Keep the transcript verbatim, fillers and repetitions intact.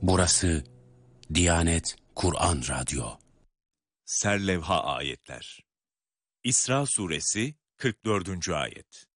Burası Diyanet Kur'an Radyo. Serlevha ayetler. İsra suresi kırk dördüncü ayet.